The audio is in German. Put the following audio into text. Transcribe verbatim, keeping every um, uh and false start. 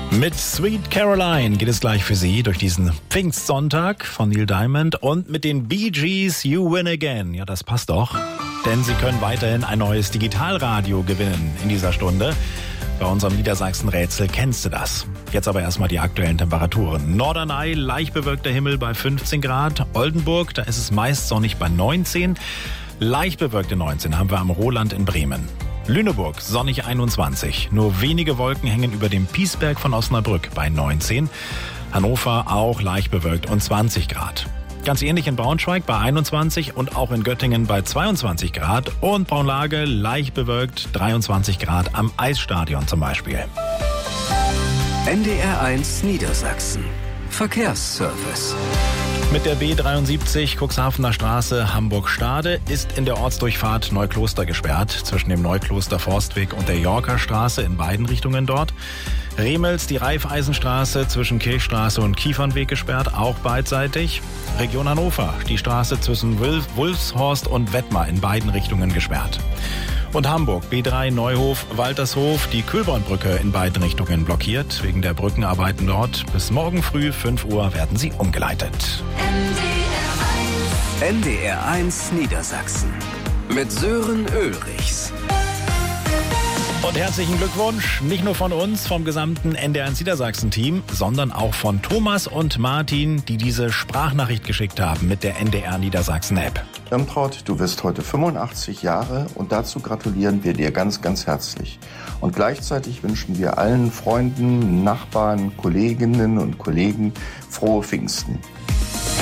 Mit Sweet Caroline geht es gleich für Sie durch diesen Pfingstsonntag von Neil Diamond und mit den Bee Gees You Win Again. Ja, das passt doch, denn Sie können weiterhin ein neues Digitalradio gewinnen in dieser Stunde. Bei unserem Niedersachsen-Rätsel kennst du das. Jetzt aber erstmal die aktuellen Temperaturen. Norderney, leicht bewölkter Himmel bei fünfzehn Grad. Oldenburg, da ist es meist sonnig bei neunzehn. Leicht bewölkte neunzehn haben wir am Roland in Bremen. Lüneburg, sonnig einundzwanzig. Nur wenige Wolken hängen über dem Piesberg von Osnabrück bei neunzehn. Hannover auch leicht bewölkt und zwanzig Grad. Ganz ähnlich in Braunschweig bei einundzwanzig und auch in Göttingen bei zweiundzwanzig Grad. Und Braunlage leicht bewölkt, dreiundzwanzig Grad am Eisstadion zum Beispiel. N D R eins Niedersachsen. Verkehrsservice. Mit der B dreiundsiebzig Cuxhavener Straße Hamburg-Stade ist in der Ortsdurchfahrt Neukloster gesperrt, zwischen dem Neukloster Forstweg und der Yorker Straße in beiden Richtungen dort. Remels, die Raiffeisenstraße zwischen Kirchstraße und Kiefernweg gesperrt, auch beidseitig. Region Hannover, die Straße zwischen Wulf, Wulfshorst und Wettmar in beiden Richtungen gesperrt. Und Hamburg, B drei Neuhof, Waltershof, die Kühlbornbrücke in beiden Richtungen blockiert. Wegen der Brückenarbeiten dort. Bis morgen früh fünf Uhr werden sie umgeleitet. N D R eins Niedersachsen mit Sören Ulrichs. Und herzlichen Glückwunsch, nicht nur von uns, vom gesamten N D R eins Niedersachsen-Team, sondern auch von Thomas und Martin, die diese Sprachnachricht geschickt haben mit der N D R Niedersachsen-App. Remtraut, du wirst heute fünfundachtzig Jahre und dazu gratulieren wir dir ganz, ganz herzlich. Und gleichzeitig wünschen wir allen Freunden, Nachbarn, Kolleginnen und Kollegen frohe Pfingsten.